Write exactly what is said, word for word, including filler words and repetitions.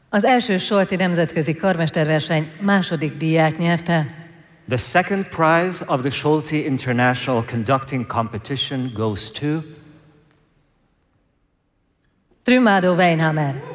Az első Solti nemzetközi karmesterverseny második díját nyerte. The second prize of the Solti International Conducting Competition goes to Trümádó Weinhammer.